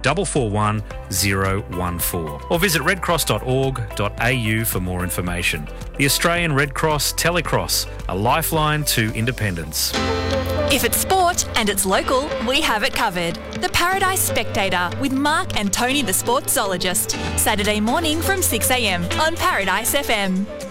441 014 or visit redcross.org.au for more information. The Australian Red Cross Telecross, a lifeline to independence. If it's sport and it's local, we have it covered. The Paradise Spectator with Mark and Tony the Sportsologist. Saturday morning from 6 a.m on Paradise FM.